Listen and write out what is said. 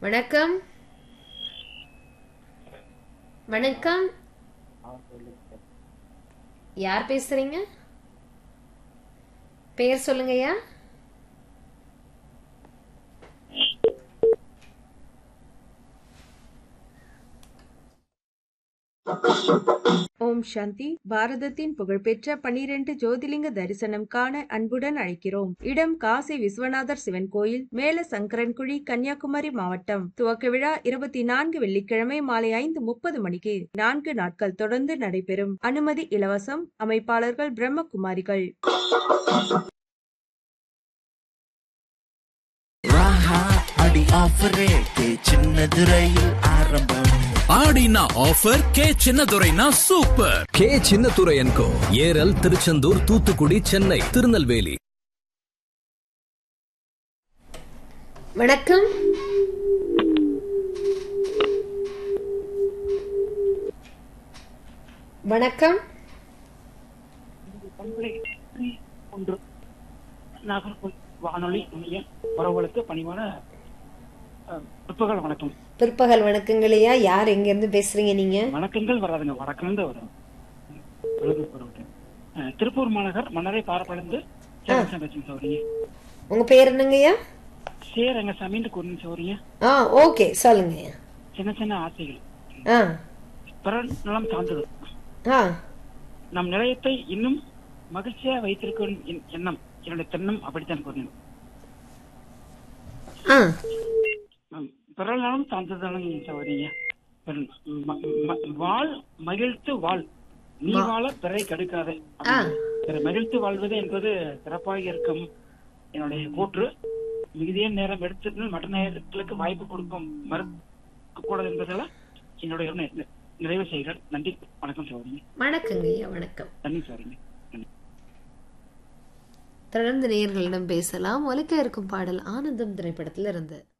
வணக்கம். வணக்கம். யார் பேசுறீங்க? பேர் சொல்லுங்கய்யா. ஓம் சாந்தி. பாரதத்தின் புகழ்பெற்ற 12 ஜோதிலிங்க தரிசனம் காண அன்புடன் அழைக்கிறோம். இடம் காசி விஸ்வநாதர் சிவன் கோயில், மேல சங்கரன்குழி, கன்னியாகுமரி மாவட்டம். துவக்க விழா 24 வெள்ளிக்கிழமை மாலை 5:30 மணிக்கு. 4 நாட்கள் தொடர்ந்து நடைபெறும். அனுமதி இலவசம். அமைப்பாளர்கள் பிரம்மகுமாரிகள். ஆடினா offer K சின்னதுரைனா super. K Chinnadurai என்கோ ஏரல், திருச்செந்தூர், தூத்துக்குடி, சென்னை, திருநெல்வேலி. வணக்கம். வணக்கம். வானொலி உறவுகளுக்கு பணிவான பிற்பகல் வணக்கம். பிற்பகல் வணக்கங்களையா. யார் எங்க இருந்து பேசுறீங்க நீங்க? வணக்கங்கள் வராதுங்க, வணக்கம் தான் வரும். திருப்பூர் மாநகர் மன்னரை பாரப்படைந்து சௌரிய. உங்க பேர் என்னங்கய்யா? சேரங்கசாமி சௌரிய. ஓகே, சொல்லுங்க. சின்ன சின்ன ஆசைகள் பிறநலம் சார்ந்தது. நம் நிலையத்தை இன்னும் மகிழ்ச்சியா வைத்திருக்கும் எண்ணம் என்னுடைய தென்னம் அப்படித்தான் கூறினேன். பிறநலம் சார்ந்ததான சௌரிய. வாழ் மகிழ்த்து வாழ், நீ வாழ பிறை கெடுக்காதே. மகிழ்த்து வாழ்வது என்பது சிறப்பாக இருக்கும் என்னுடைய கூற்று. மிகுதிய நேரம் எடுத்து மற்ற நேரங்களுக்கு வாய்ப்பு கொடுக்கும் மறுக்க கூடாது என்பதால என்னுடைய நிறைவு செய்கிறேன். நன்றி, வணக்கம் சௌரிய. வணக்கங்க ஐயா. வணக்கம். நன்றி சௌரிய. தொடர்ந்து நேயர்களிடம் பேசலாம். ஒலிக்க இருக்கும் பாடல் ஆனந்தம் திரைப்படத்தில் இருந்து.